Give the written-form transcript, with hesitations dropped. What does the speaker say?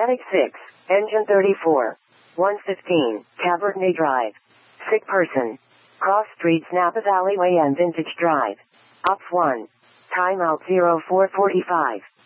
Matic 6, engine 34. 115, Cabernet Drive. Sick person. Cross Streets Napa Alleyway and Vintage Drive. Ops 1. Timeout 0445.